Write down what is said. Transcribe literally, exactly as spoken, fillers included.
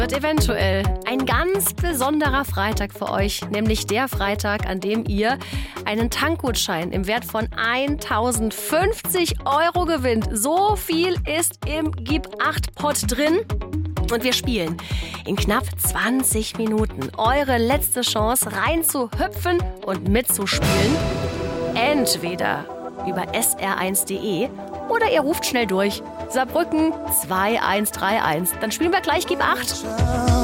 Wird eventuell ein ganz besonderer Freitag für euch, nämlich der Freitag, an dem ihr einen Tankgutschein im Wert von tausendfünfzig Euro gewinnt. So viel ist im Gib acht Pot drin. Und wir spielen in knapp zwanzig Minuten eure letzte Chance, reinzuhüpfen und mitzuspielen. Entweder über S R eins Punkt de oder ihr ruft schnell durch. Saarbrücken zwei eins drei eins. Dann spielen wir gleich Gib acht.